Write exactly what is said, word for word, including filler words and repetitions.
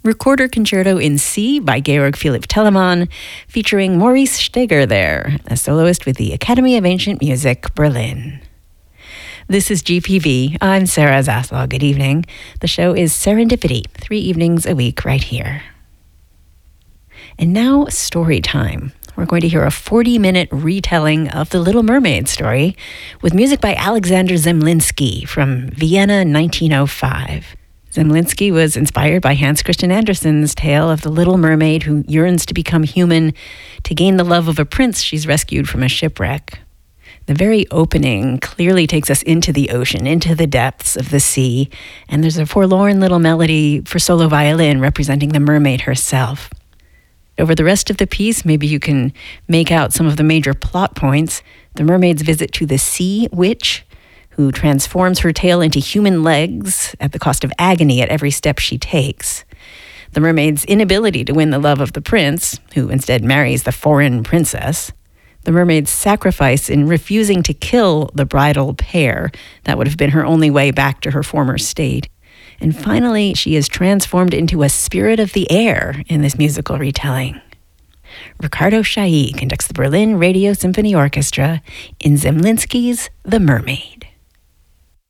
Recorder Concerto in C by Georg Philipp Telemann, featuring Maurice Steger there, a soloist with the Academy of Ancient Music, Berlin. This is G P V. I'm Sarah Zaslow. Good evening. The show is Serendipity, three evenings a week right here. And now, story time. We're going to hear a forty-minute retelling of the Little Mermaid story with music by Alexander Zemlinsky from Vienna, nineteen oh five. Zemlinsky was inspired by Hans Christian Andersen's tale of the Little Mermaid who yearns to become human to gain the love of a prince she's rescued from a shipwreck. The very opening clearly takes us into the ocean, into the depths of the sea, and there's a forlorn little melody for solo violin representing the mermaid herself. Over the rest of the piece, maybe you can make out some of the major plot points. The mermaid's visit to the sea witch, who transforms her tail into human legs at the cost of agony at every step she takes. The mermaid's inability to win the love of the prince, who instead marries the foreign princess. The mermaid's sacrifice in refusing to kill the bridal pair. That would have been her only way back to her former state. And finally, she is transformed into a spirit of the air in this musical retelling. Ricardo Chailly conducts the Berlin Radio Symphony Orchestra in Zemlinsky's The Mermaid.